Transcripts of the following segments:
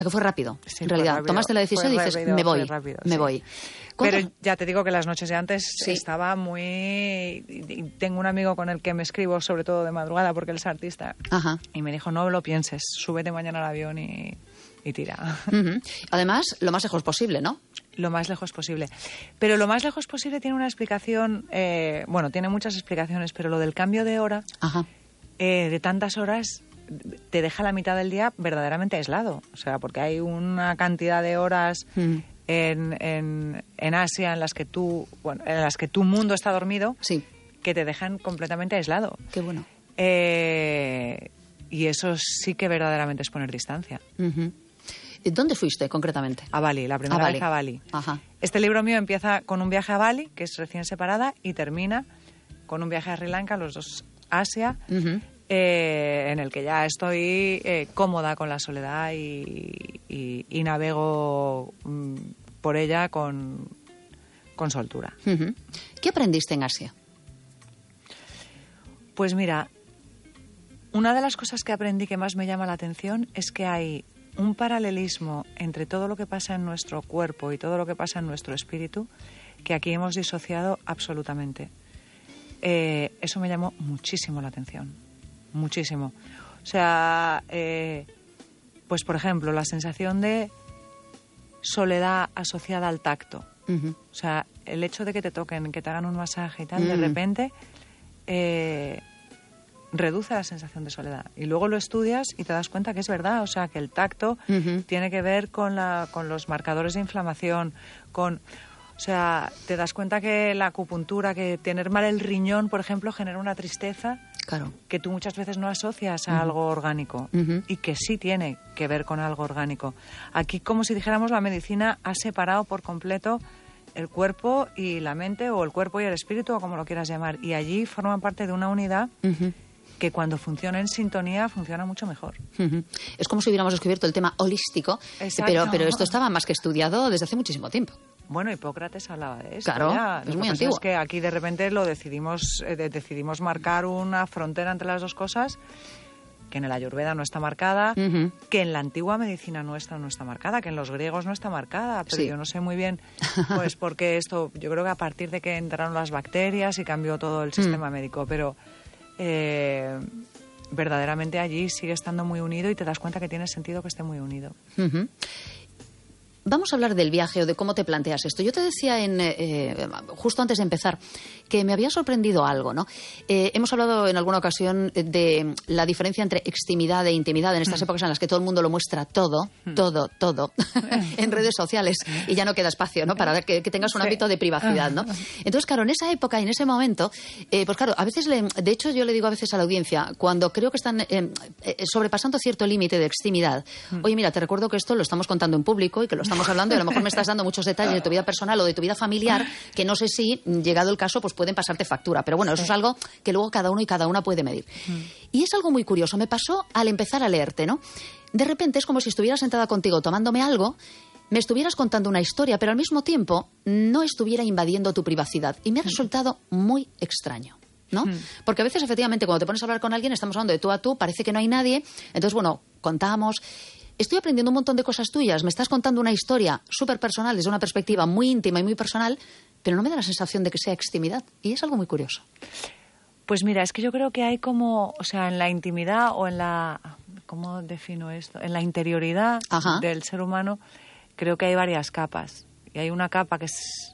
Que fue rápido, Sí, en realidad. rápido, Tomaste la decisión y dices, rápido, me voy, rápido, me sí. voy. Pero ya te digo que las noches de antes Sí. estaba muy... y tengo un amigo con el que me escribo, sobre todo de madrugada, porque él es artista. Ajá. Y me dijo, no lo pienses, súbete mañana al avión y tira. Ujú. Además, lo más lejos posible, ¿no? Lo más lejos posible. Pero lo más lejos posible tiene una explicación... bueno, tiene muchas explicaciones, pero lo del cambio de hora, Ajá. de tantas horas, te deja la mitad del día verdaderamente aislado. O sea, porque hay una cantidad de horas... En Asia en las que tu mundo está dormido, Sí. que te dejan completamente aislado. Qué bueno. Y eso sí que verdaderamente es poner distancia. Ujú. ¿Dónde fuiste concretamente? A Bali, la primera vez a Bali. Ajá. Este libro mío empieza con un viaje a Bali, que es recién separada, y termina con un viaje a Sri Lanka, los dos Asia, Ujú. en el que ya estoy cómoda con la soledad y navego por ella con soltura. Ujú. ¿Qué aprendiste en Asia? Pues mira, una de las cosas que aprendí que más me llama la atención es que hay un paralelismo entre todo lo que pasa en nuestro cuerpo y todo lo que pasa en nuestro espíritu que aquí hemos disociado absolutamente. Eso me llamó muchísimo la atención, muchísimo. O sea, pues por ejemplo, la sensación de soledad asociada al tacto. Ujú. O sea, el hecho de que te toquen, que te hagan un masaje y tal, de repente reduce la sensación de soledad. Y luego lo estudias y te das cuenta que es verdad. O sea, que el tacto tiene que ver con los marcadores de inflamación, o sea, te das cuenta que la acupuntura, que tener mal el riñón, por ejemplo, genera una tristeza Claro. que tú muchas veces no asocias a algo orgánico y que sí tiene que ver con algo orgánico. Aquí, como si dijéramos, la medicina ha separado por completo el cuerpo y la mente, o el cuerpo y el espíritu, o como lo quieras llamar, y allí forman parte de una unidad que cuando funciona en sintonía funciona mucho mejor. Ujú. Es como si hubiéramos descubierto el tema holístico, Exacto. pero esto estaba más que estudiado desde hace muchísimo tiempo. Bueno, Hipócrates hablaba de eso. Claro, ya. es Lo muy que pasa antiguo. es que aquí de repente lo decidimos marcar una frontera entre las dos cosas que en el Ayurveda no está marcada, que en la antigua medicina nuestra no está marcada, que en los griegos no está marcada, pero Sí. yo no sé muy bien, pues porque esto, yo creo que a partir de que entraron las bacterias y cambió todo el sistema médico, pero verdaderamente allí sigue estando muy unido y te das cuenta que tiene sentido que esté muy unido. Ujú. Vamos a hablar del viaje o de cómo te planteas esto. Yo te decía justo antes de empezar que me había sorprendido algo, ¿no? Hemos hablado en alguna ocasión de la diferencia entre extimidad e intimidad en estas épocas en las que todo el mundo lo muestra todo en redes sociales y ya no queda espacio, ¿no? Para que tengas un ámbito de privacidad, ¿no? Entonces, claro, en esa época y en ese momento, pues claro, a veces, de hecho yo le digo a veces a la audiencia, cuando creo que están sobrepasando cierto límite de extimidad, oye, mira, te recuerdo que esto lo estamos contando en público y que lo estamos hablando y a lo mejor me estás dando muchos detalles de tu vida personal o de tu vida familiar que no sé si, llegado el caso, pues pueden pasarte factura. Pero bueno, eso es algo que luego cada uno y cada una puede medir. Y es algo muy curioso. Me pasó al empezar a leerte, ¿no? De repente es como si estuviera sentada contigo tomándome algo, me estuvieras contando una historia, pero al mismo tiempo no estuviera invadiendo tu privacidad. Y me ha resultado muy extraño, ¿no? Porque a veces, efectivamente, cuando te pones a hablar con alguien, estamos hablando de tú a tú, parece que no hay nadie. Entonces, bueno, contamos. Estoy aprendiendo un montón de cosas tuyas. Me estás contando una historia súper personal, desde una perspectiva muy íntima y muy personal, pero no me da la sensación de que sea extimidad. Y es algo muy curioso. Pues mira, es que yo creo que hay como, o sea, en la intimidad o en la... ¿Cómo defino esto? En la interioridad del ser humano, creo que hay varias capas. Y hay una capa que es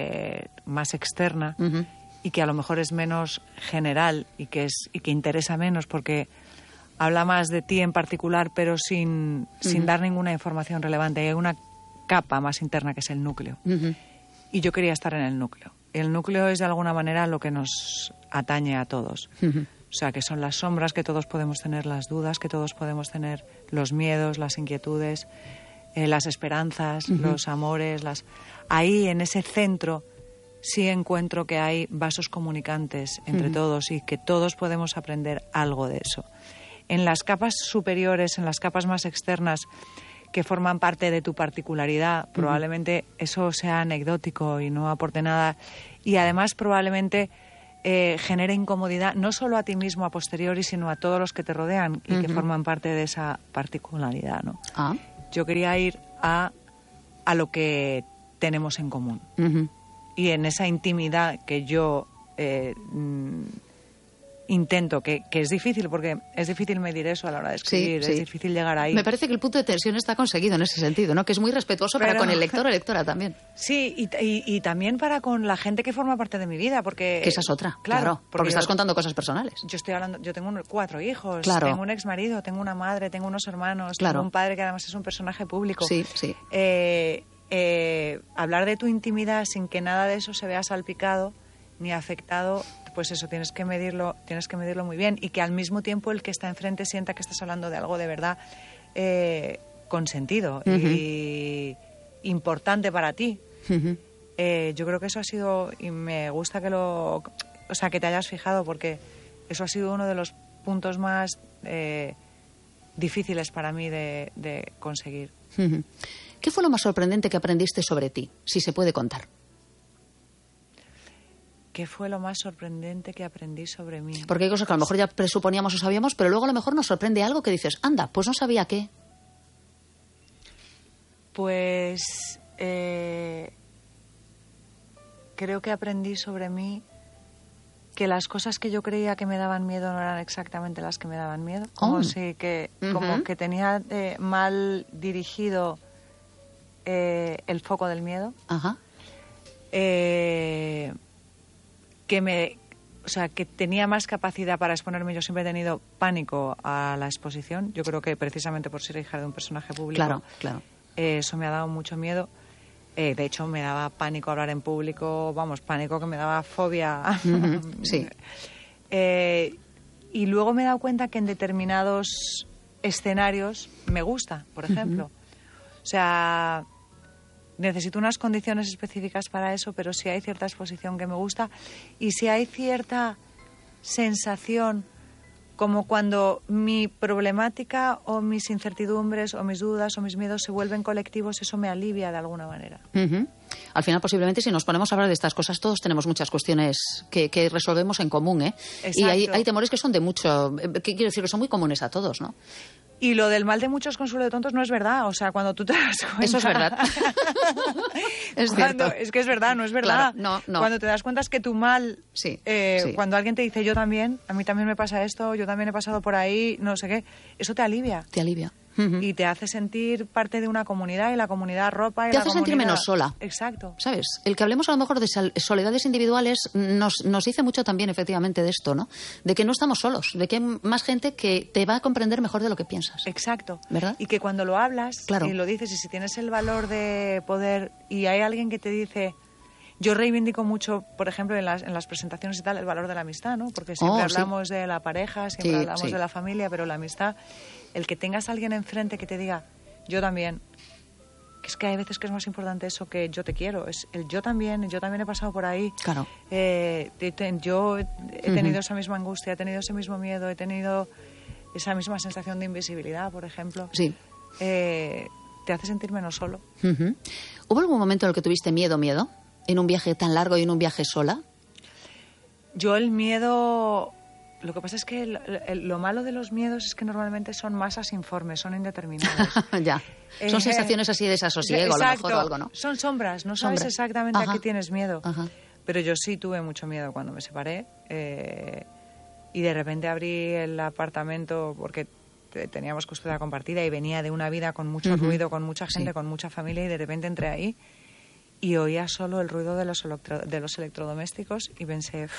más externa y que a lo mejor es menos general y que interesa menos porque habla más de ti en particular, pero sin dar ninguna información relevante. Y hay una capa más interna que es el núcleo. Y yo quería estar en el núcleo. El núcleo es de alguna manera lo que nos atañe a todos. O sea, que son las sombras que todos podemos tener, las dudas que todos podemos tener, los miedos, las inquietudes, las esperanzas, los amores. Ahí, en ese centro, sí encuentro que hay vasos comunicantes entre todos y que todos podemos aprender algo de eso. En las capas superiores, en las capas más externas, que forman parte de tu particularidad, probablemente eso sea anecdótico y no aporte nada. Y además probablemente genere incomodidad no solo a ti mismo a posteriori, sino a todos los que te rodean y que forman parte de esa particularidad, ¿no? yo quería ir a lo que tenemos en común. Y en esa intimidad que yo intento, que es difícil, porque es difícil medir eso a la hora de escribir, es difícil llegar ahí. Me parece que el punto de tensión está conseguido en ese sentido, ¿no? Que es muy respetuoso para con el lector o lectora también. Sí, y también para con la gente que forma parte de mi vida, porque... Que esa es otra, claro, porque estás contando cosas personales. Yo tengo 4 hijos, claro. Tengo un exmarido, tengo una madre, tengo unos hermanos, tengo un padre que además es un personaje público. Sí. Hablar de tu intimidad sin que nada de eso se vea salpicado ni afectado, pues eso, tienes que medirlo muy bien, y que al mismo tiempo el que está enfrente sienta que estás hablando de algo de verdad con sentido y importante para ti. Yo creo que eso ha sido, y me gusta que te hayas fijado, porque eso ha sido uno de los puntos más difíciles para mí de conseguir. ¿Qué fue lo más sorprendente que aprendiste sobre ti, si se puede contar? ¿Qué fue lo más sorprendente que aprendí sobre mí? Porque hay cosas que a lo mejor ya presuponíamos o sabíamos, pero luego a lo mejor nos sorprende algo que dices, anda, pues no sabía qué. Pues creo que aprendí sobre mí que las cosas que yo creía que me daban miedo no eran exactamente las que me daban miedo. Como que tenía mal dirigido el foco del miedo. Que tenía más capacidad para exponerme. Yo siempre he tenido pánico a la exposición. Yo creo que precisamente por ser hija de un personaje público. Claro. Eso me ha dado mucho miedo. De hecho, me daba pánico hablar en público. Pánico que me daba fobia. Sí. Y luego me he dado cuenta que en determinados escenarios me gusta, por ejemplo. O sea... necesito unas condiciones específicas para eso, pero sí hay cierta exposición que me gusta, y sí hay cierta sensación como cuando mi problemática o mis incertidumbres o mis dudas o mis miedos se vuelven colectivos, eso me alivia de alguna manera. Al final, posiblemente, si nos ponemos a hablar de estas cosas, todos tenemos muchas cuestiones que resolvemos en común, ¿eh? Y hay temores que son de mucho... ¿Qué quiero decir? Que son muy comunes a todos, ¿no? Y lo del mal de muchos consuelo de tontos no es verdad. O sea, cuando tú te das cuenta... Eso es verdad. Es cierto. Es que es verdad, no es verdad. Claro, no. Cuando te das cuenta es que tu mal... Sí. Cuando alguien te dice, yo también, a mí también me pasa esto, yo también he pasado por ahí, no sé qué, eso te alivia. Te alivia. Y te hace sentir parte de una comunidad, y la comunidad arropa. Te hace sentir menos sola. Exacto. ¿Sabes? El que hablemos a lo mejor de soledades individuales nos dice mucho también, efectivamente, de esto, ¿no? De que no estamos solos, de que hay más gente que te va a comprender mejor de lo que piensas. Exacto. ¿Verdad? Y que cuando lo hablas claro. y lo dices, y si tienes el valor de poder, y hay alguien que te dice... Yo reivindico mucho, por ejemplo, en las presentaciones y tal, el valor de la amistad, ¿no? Porque siempre hablamos de la pareja, siempre hablamos de la familia, pero la amistad, el que tengas a alguien enfrente que te diga, yo también, que es que hay veces que es más importante eso que yo te quiero, es el yo también he pasado por ahí. Claro. Yo he tenido esa misma angustia, he tenido ese mismo miedo, he tenido esa misma sensación de invisibilidad, por ejemplo. Sí. Te hace sentir menos solo. ¿Hubo algún momento en el que tuviste miedo? ¿En un viaje tan largo y en un viaje sola? Yo el miedo... Lo que pasa es que lo malo de los miedos es que normalmente son masas informes, son indeterminados. Ya. Son sensaciones así de desasosiego, a lo mejor, o algo, ¿no? Son sombras, no sabes exactamente a qué tienes miedo. Pero yo sí tuve mucho miedo cuando me separé. Y de repente abrí el apartamento porque teníamos custodia compartida y venía de una vida con mucho ruido, con mucha gente, con mucha familia, y de repente entré ahí y oía solo el ruido de los electrodomésticos y pensé,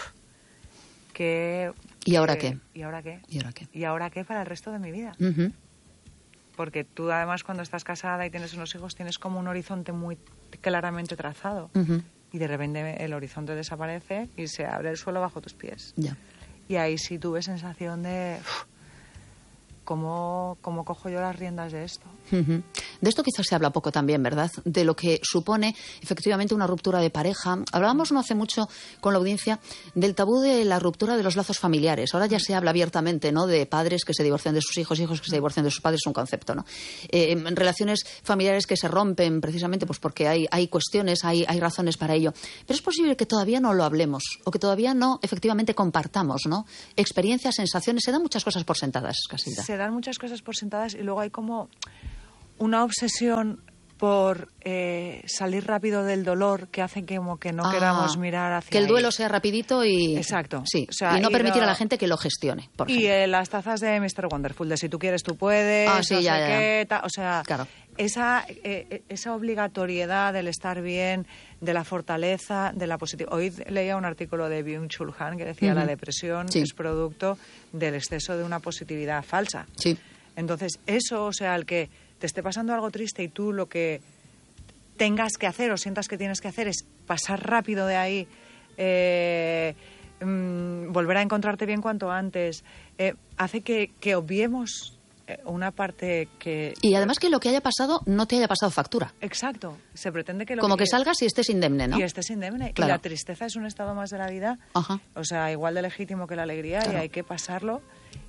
¿Y ahora qué? ¿Y ahora qué? ¿Y ahora qué? ¿Y ahora qué para el resto de mi vida? Porque tú además cuando estás casada y tienes unos hijos tienes como un horizonte muy claramente trazado. Y de repente el horizonte desaparece y se abre el suelo bajo tus pies. Ya. Y ahí sí tuve sensación de... ¿Cómo cojo yo las riendas de esto? De esto quizás se habla poco también, ¿verdad? De lo que supone efectivamente una ruptura de pareja. Hablábamos no hace mucho con la audiencia del tabú de la ruptura de los lazos familiares. Ahora ya se habla abiertamente, ¿no? De padres que se divorcian de sus hijos, hijos que se divorcian de sus padres, es un concepto, ¿no? Relaciones familiares que se rompen precisamente pues porque hay cuestiones, hay razones para ello. Pero es posible que todavía no lo hablemos o que todavía no efectivamente compartamos, ¿no? Experiencias, sensaciones, se dan muchas cosas por sentadas, Casilda. Se dan muchas cosas por sentadas y luego hay como una obsesión por salir rápido del dolor que hace que como que no queramos mirar hacia que el duelo sea rapidito y... Exacto. Sí, o sea, y no permitir a la gente que lo gestione, por ejemplo. Y las tazas de Mr. Wonderful, de si tú quieres, tú puedes, sí, no ya, sé ya. qué, o sea, claro. esa obligatoriedad del estar bien, de la fortaleza, de la positividad. Hoy leía un artículo de Byung-Chul Han que decía la depresión es producto del exceso de una positividad falsa. Sí. Entonces, eso, o sea, el que te esté pasando algo triste y tú lo que tengas que hacer o sientas que tienes que hacer es pasar rápido de ahí, volver a encontrarte bien cuanto antes, hace que obviemos una parte que... Y además que lo que haya pasado no te haya pasado factura. Exacto. Se pretende que como que salgas y estés indemne, ¿no? Y estés indemne. Claro. Y la tristeza es un estado más de la vida, o sea, igual de legítimo que la alegría, claro. Y hay que pasarlo,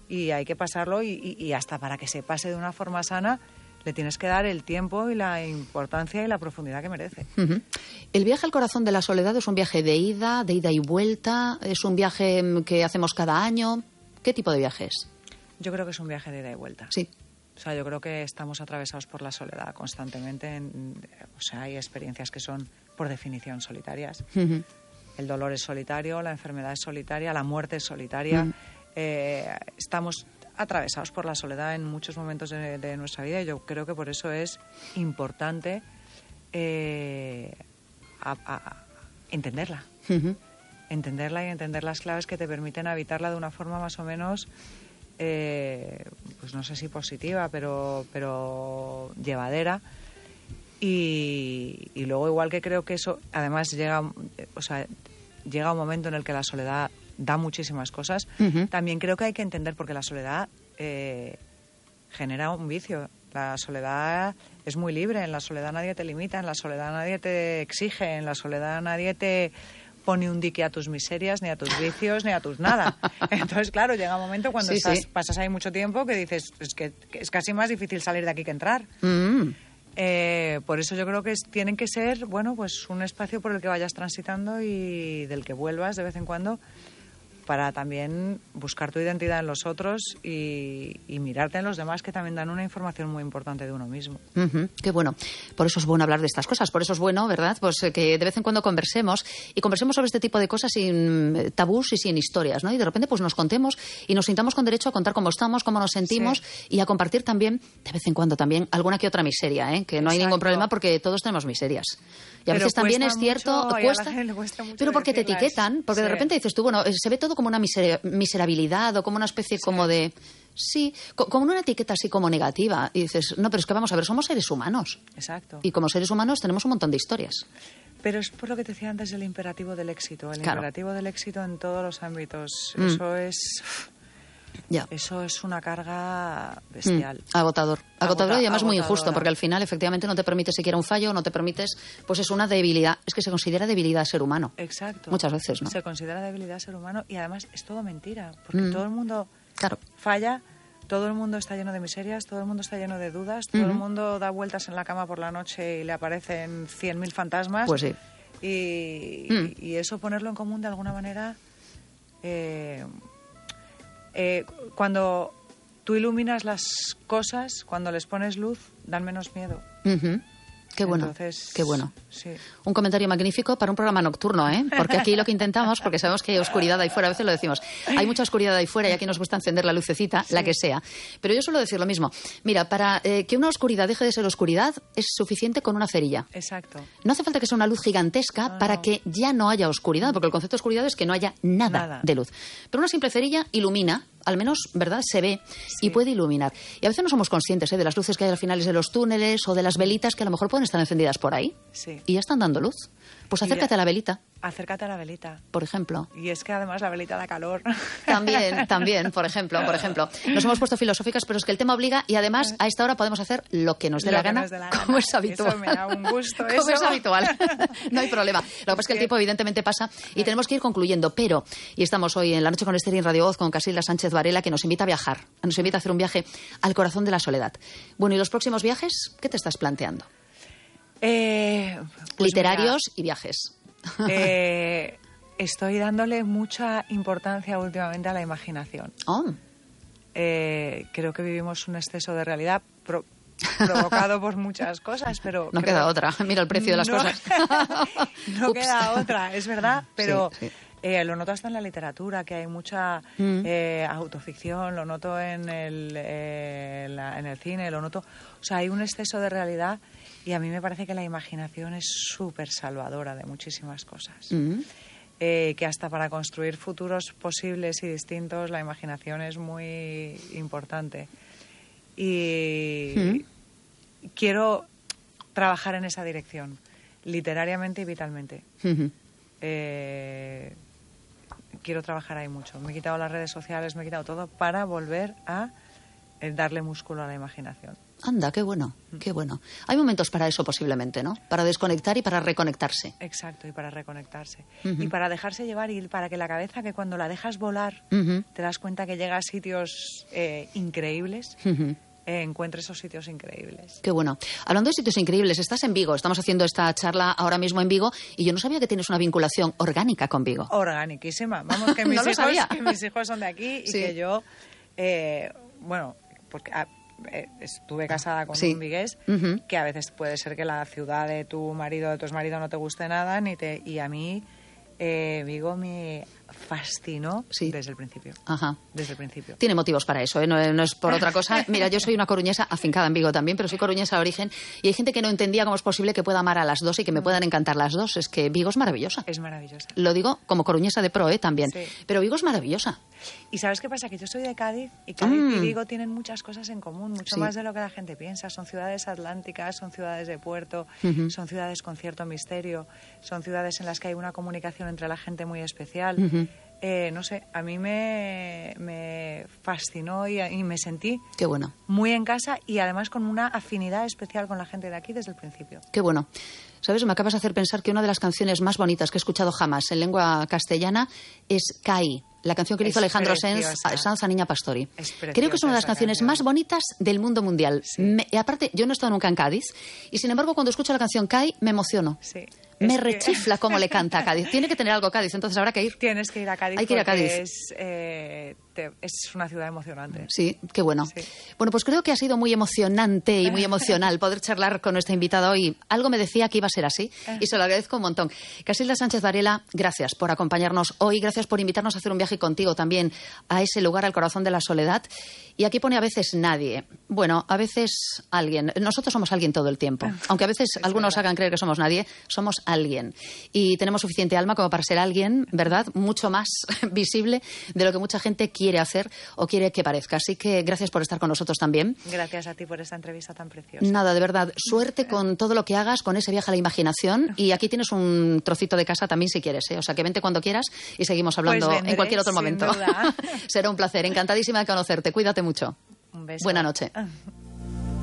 y hasta para que se pase de una forma sana le tienes que dar el tiempo y la importancia y la profundidad que merece. Uh-huh. El viaje al corazón de la soledad es un viaje de ida y vuelta, es un viaje que hacemos cada año. ¿Qué tipo de viaje es? Yo creo que es un viaje de ida y vuelta. Sí. O sea, yo creo que estamos atravesados por la soledad constantemente. O sea, hay experiencias que son, por definición, solitarias. Uh-huh. El dolor es solitario, la enfermedad es solitaria, la muerte es solitaria. Uh-huh. Estamos atravesados por la soledad en muchos momentos de nuestra vida, y yo creo que por eso es importante entenderla. Uh-huh. Entenderla y entender las claves que te permiten habitarla de una forma más o menos, pues no sé si positiva, pero llevadera. Y luego, igual que creo que eso, además llega un momento en el que la soledad da muchísimas cosas. Uh-huh. También creo que hay que entender, porque la soledad genera un vicio. La soledad es muy libre, en la soledad nadie te limita, en la soledad nadie te exige, en la soledad nadie te pone un dique a tus miserias, ni a tus vicios, ni a tus nada. Entonces, claro, llega un momento cuando pasas ahí mucho tiempo que dices, es que es casi más difícil salir de aquí que entrar. Uh-huh. Por eso yo creo que tienen que ser, bueno, pues un espacio por el que vayas transitando y del que vuelvas de vez en cuando, para también buscar tu identidad en los otros y mirarte en los demás, que también dan una información muy importante de uno mismo. Uh-huh. Qué bueno. Por eso es bueno hablar de estas cosas. Por eso es bueno, ¿verdad?, pues que de vez en cuando conversemos sobre este tipo de cosas sin tabús y sin historias, ¿no? Y de repente pues nos contemos y nos sintamos con derecho a contar cómo estamos, cómo nos sentimos, y a compartir también, de vez en cuando también, alguna que otra miseria, ¿eh? Que no hay ningún problema, porque todos tenemos miserias. Y a veces también es cierto, cuesta pero porque te etiquetan, porque de repente dices tú, bueno, se ve todo como una miserabilidad o como una especie como de... Sí, como una etiqueta así como negativa. Y dices, no, pero es que vamos a ver, somos seres humanos. Exacto. Y como seres humanos tenemos un montón de historias. Pero es por lo que te decía antes del imperativo del éxito. El imperativo del éxito en todos los ámbitos. Eso es... Ya. Eso es una carga bestial. Agotador y además muy injusto, porque al final efectivamente no te permite siquiera un fallo, no te permites, pues es una debilidad. Es que se considera debilidad ser humano. Exacto. Muchas veces, ¿no? Se considera debilidad ser humano, y además es todo mentira, porque todo el mundo falla, todo el mundo está lleno de miserias, todo el mundo está lleno de dudas, todo el mundo da vueltas en la cama por la noche y le aparecen 100.000 fantasmas. Pues sí. Y eso, ponerlo en común de alguna manera... cuando tú iluminas las cosas, cuando les pones luz, dan menos miedo. Uh-huh. Qué bueno. Entonces, qué bueno. Sí. Un comentario magnífico para un programa nocturno, ¿eh? Porque aquí lo que intentamos, porque sabemos que hay oscuridad ahí fuera, a veces lo decimos, hay mucha oscuridad ahí fuera y aquí nos gusta encender la lucecita, la que sea. Pero yo suelo decir lo mismo. Mira, para que una oscuridad deje de ser oscuridad, es suficiente con una cerilla. Exacto. No hace falta que sea una luz gigantesca para que ya no haya oscuridad, porque el concepto de oscuridad es que no haya nada de luz. Pero una simple cerilla ilumina, al menos, ¿verdad?, se ve y puede iluminar. Y a veces no somos conscientes de las luces que hay al final de los túneles o de las velitas que a lo mejor pueden estar encendidas por ahí y ya están dando luz. Pues acércate a la velita. Acércate a la velita. Por ejemplo. Y es que además la velita da calor. También, por ejemplo. Nos hemos puesto filosóficas, pero es que el tema obliga, y además a esta hora podemos hacer lo que nos dé la gana, como es habitual. Eso me da un gusto. Como es habitual. No hay problema. Lo que pasa es que el tiempo evidentemente pasa y tenemos que ir concluyendo, pero, y estamos hoy en La Noche con Esther en Radio Voz con Casilda Sánchez Varela, que nos invita a viajar, nos invita a hacer un viaje al corazón de la soledad. Bueno, ¿y los próximos viajes? ¿Qué te estás planteando? Pues literarios y viajes. Estoy dándole mucha importancia últimamente a la imaginación. Creo que vivimos un exceso de realidad, provocado por muchas cosas, pero... No queda otra, mira el precio de las cosas. No queda otra, es verdad, pero... Sí. Lo noto hasta en la literatura, que hay mucha autoficción, lo noto en el cine, lo noto... O sea, hay un exceso de realidad y a mí me parece que la imaginación es súper salvadora de muchísimas cosas. Que hasta para construir futuros posibles y distintos la imaginación es muy importante. Y quiero trabajar en esa dirección, literariamente y vitalmente. Quiero trabajar ahí mucho. Me he quitado las redes sociales, me he quitado todo para volver a darle músculo a la imaginación. Anda, qué bueno, qué bueno. Hay momentos para eso posiblemente, ¿no? Para desconectar y para reconectarse. Exacto, y para reconectarse. Y para dejarse llevar y para que la cabeza, que cuando la dejas volar, te das cuenta que llega a sitios increíbles. Encuentre esos sitios increíbles. Qué bueno. Hablando de sitios increíbles, estás en Vigo. Estamos haciendo esta charla ahora mismo en Vigo y yo no sabía que tienes una vinculación orgánica con Vigo. Orgániquísima. Vamos, que mis, mis hijos son de aquí y que yo, bueno, porque estuve casada con un vigués, que a veces puede ser que la ciudad de tu marido o de tu exmarido no te guste nada, y a mí Vigo me fascinó desde el principio. Ajá. Desde el principio. Tiene motivos para eso, ¿eh? No es por otra cosa. Mira, yo soy una coruñesa afincada en Vigo también, pero soy coruñesa de origen y hay gente que no entendía cómo es posible que pueda amar a las dos y que me puedan encantar las dos. Es que Vigo es maravillosa. Es maravillosa. Lo digo como coruñesa de pro, también. Sí. Pero Vigo es maravillosa. ¿Y sabes qué pasa? Que yo soy de Cádiz y Cádiz y Vigo tienen muchas cosas en común, mucho más de lo que la gente piensa. Son ciudades atlánticas, son ciudades de puerto, son ciudades con cierto misterio, son ciudades en las que hay una comunicación entre la gente muy especial. No sé, a mí me fascinó y me sentí Qué bueno. muy en casa y además con una afinidad especial con la gente de aquí desde el principio. Qué bueno. ¿Sabes? Me acabas de hacer pensar que una de las canciones más bonitas que he escuchado jamás en lengua castellana es Cai, la canción que le hizo Alejandro Sanz a Niña Pastori. Creo que es una de las canciones más bonitas del mundo mundial. Sí. Aparte, yo no he estado nunca en Cádiz y sin embargo cuando escucho la canción Cai me emociono. Sí. Me rechifla cómo le canta a Cádiz. Tiene que tener algo Cádiz, entonces habrá que ir. Tienes que ir a Cádiz. Hay que ir a Cádiz. Es una ciudad emocionante. Sí, qué bueno. Sí. Bueno, pues creo que ha sido muy emocionante y muy emocional poder charlar con nuestra invitada hoy. Algo me decía que iba a ser así y se lo agradezco un montón. Casilda Sánchez Varela, gracias por acompañarnos hoy, gracias por invitarnos a hacer un viaje contigo también a ese lugar, al corazón de la soledad. Y aquí pone a veces nadie. Bueno, a veces alguien. Nosotros somos alguien todo el tiempo. Aunque a veces algunos hagan creer que somos nadie, somos alguien. Y tenemos suficiente alma como para ser alguien, ¿verdad? Mucho más visible de lo que mucha gente quiere hacer o quiere que parezca. Así que gracias por estar con nosotros también. Gracias a ti por esta entrevista tan preciosa. Nada, de verdad. Suerte con todo lo que hagas, con ese viaje a la imaginación. Y aquí tienes un trocito de casa también si quieres, ¿eh? O sea, que vente cuando quieras y seguimos hablando pues vendré, en cualquier otro momento. Sin duda. Será un placer. Encantadísima de conocerte. Cuídate mucho. Un beso. Buena noche.